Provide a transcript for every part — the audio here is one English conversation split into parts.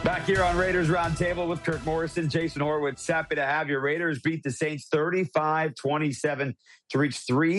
Back here on Raiders Roundtable with Kirk Morrison, Jason Horowitz. Happy to have your Raiders beat the Saints 35-27 to reach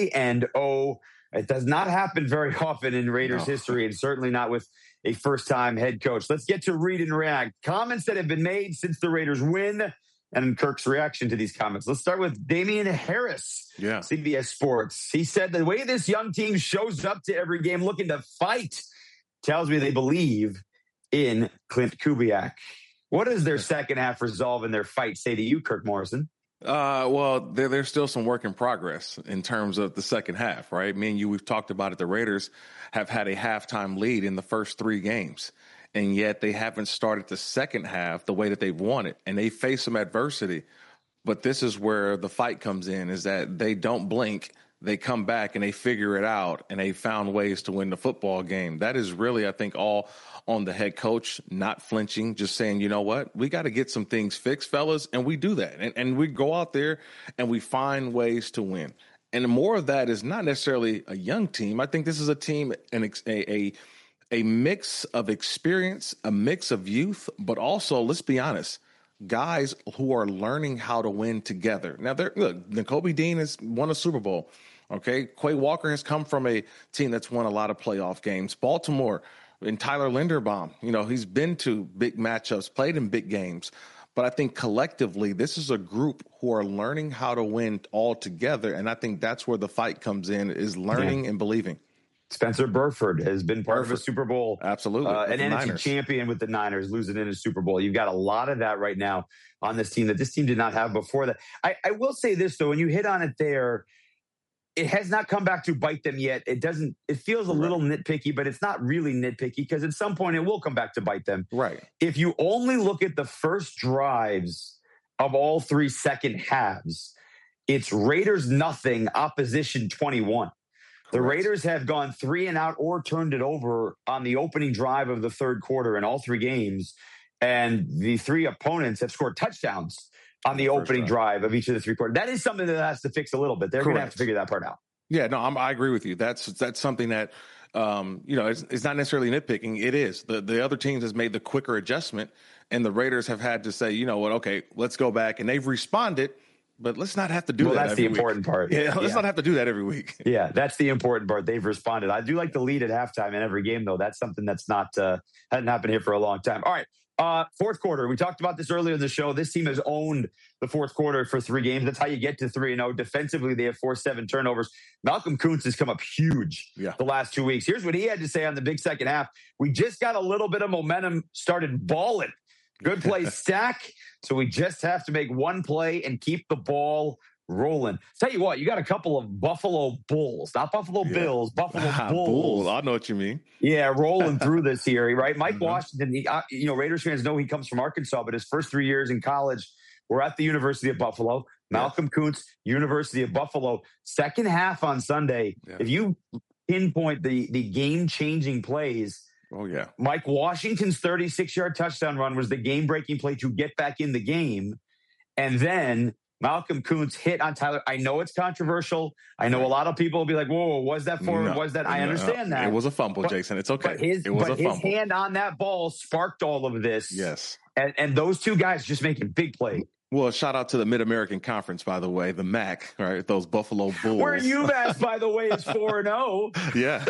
3-0. It does not happen very often in Raiders history, and certainly not with a first-time head coach. Let's get to read and react. Comments that have been made since the Raiders win, and Kirk's reaction to these comments. Let's start with Damian Harris, CBS Sports. He said, the way this young team shows up to every game looking to fight tells me they believe in Clint Kubiak. What does their second half resolve in their fight say to you, Kirk Morrison? Well, there's still some work in progress in terms of the second half, right? Me and you, we've talked about it. The Raiders have had a halftime lead in the first 3 games, and yet they haven't started the second half the way that they've wanted, and they face some adversity. But this is where the fight comes in, is that they don't blink. They come back and they figure it out, and they found ways to win the football game. That is really, I think, all on the head coach, not flinching, just saying, you know what, we got to get some things fixed, fellas, and we do that. And we go out there and we find ways to win. And more of that is not necessarily a young team. I think this is a team, a mix of experience, a mix of youth, but also, let's be honest, guys who are learning how to win together. Now, look, Nakobe Dean has won a Super Bowl. Okay, Quay Walker has come from a team that's won a lot of playoff games. Baltimore and Tyler Linderbaum, he's been to big matchups, played in big games. But I think collectively, this is a group who are learning how to win all together. And I think that's where the fight comes in, is learning and believing. Spencer Burford has been part of a Super Bowl. Absolutely. An NFC champion with the Niners, losing in a Super Bowl. You've got a lot of that right now on this team that this team did not have before that. I will say this, though, when you hit on it there, it has not come back to bite them yet. It feels a little nitpicky, but it's not really nitpicky because at some point it will come back to bite them. Right. If you only look at the first drives of all 3 second halves, it's Raiders nothing, opposition 21. The Raiders have gone 3 and out or turned it over on the opening drive of the third quarter in all 3 games. And the 3 opponents have scored touchdowns on the opening drive of each of the 3 quarters. That is something that has to fix a little bit. They're going to have to figure that part out. Yeah, no, I agree with you. That's something that, it's not necessarily nitpicking. It is. The other teams has made the quicker adjustment, and the Raiders have had to say, you know what, okay, let's go back. And they've responded. But let's not have to do that. Well, that's the important part. Yeah, let's not have to do that every week. Yeah, that's the important part. They've responded. I do like the lead at halftime in every game, though. That's something that's not hadn't happened here for a long time. All right, fourth quarter. We talked about this earlier in the show. This team has owned the fourth quarter for 3 games. That's how you get to 3-0. Defensively, they have forced 7 turnovers. Malcolm Kuntz has come up huge the last 2 weeks. Here's what he had to say on the big second half. We just got a little bit of momentum, started balling. Good play stack. So we just have to make one play and keep the ball rolling. Tell you what, you got a couple of Buffalo Bulls, not Buffalo Bills, Buffalo Bulls. I know what you mean. Yeah, rolling through this here, right? Mike Washington, Raiders fans know he comes from Arkansas, but his first 3 years in college were at the University of Buffalo. Malcolm Kuntz, University of Buffalo. Second half on Sunday, if you pinpoint the game-changing plays, oh, yeah. Mike Washington's 36-yard touchdown run was the game-breaking play to get back in the game. And then Malcolm Kuntz hit on Tyler. I know it's controversial. I know a lot of people will be like, whoa, was that forward? Was that? I understand that. It was a fumble, Jason. It's okay. His hand on that ball sparked all of this. Yes. And those 2 guys just making big plays. Well, shout out to the Mid-American Conference, by the way, the MAC, right? Those Buffalo Bulls. Where UMass, by the way, is 4-0. Yeah.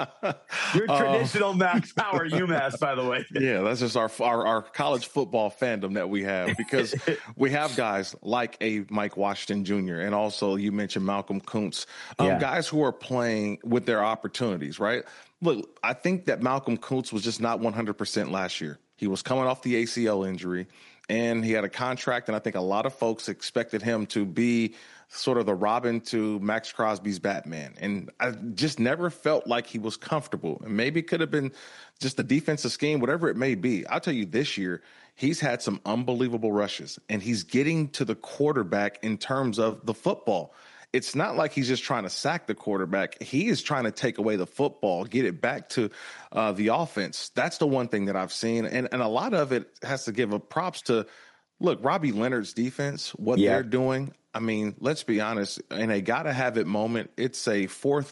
Your traditional MAC power, UMass, by the way. Yeah, that's just our college football fandom that we have, because we have guys like a Mike Washington Jr. and also you mentioned Malcolm Kuntz, guys who are playing with their opportunities, right? Look, I think that Malcolm Kuntz was just not 100% last year. He was coming off the ACL injury, and he had a contract, and I think a lot of folks expected him to be sort of the Robin to Max Crosby's Batman. And I just never felt like he was comfortable. And maybe it could have been just the defensive scheme, whatever it may be. I'll tell you, this year, he's had some unbelievable rushes, and he's getting to the quarterback in terms of the football. It's not like he's just trying to sack the quarterback. He is trying to take away the football, get it back to the offense. That's the one thing that I've seen. And a lot of it has to give a props to, look, Robbie Leonard's defense, what they're doing. I mean, let's be honest, in a gotta-have-it moment, it's a 4th